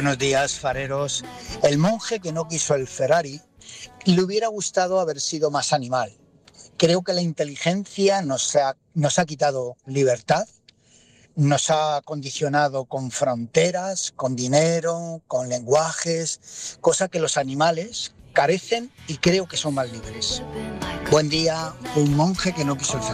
Buenos días, fareros. El monje que no quiso el Ferrari le hubiera gustado haber sido más animal. Creo que la inteligencia nos ha quitado libertad, nos ha condicionado con fronteras, con dinero, con lenguajes, cosa que los animales carecen y creo que son más libres. Buen día, un monje que no quiso el Ferrari.